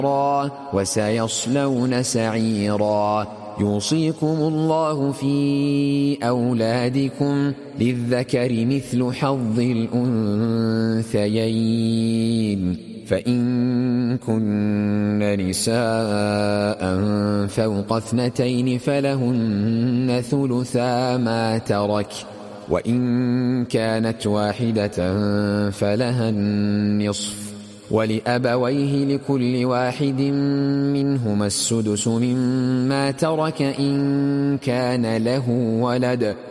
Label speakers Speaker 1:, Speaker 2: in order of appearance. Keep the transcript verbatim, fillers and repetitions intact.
Speaker 1: وسيصلون سعيرا. يوصيكم الله في أولادكم للذكر مثل حظ الأنثيين، فإن كن نساء فوق اثنتين فلهن ثلثا ما ترك، وإن كانت واحدة فلها النصف، ولأبويه لكل واحد منهما السدس مما ترك إن كان له ولد،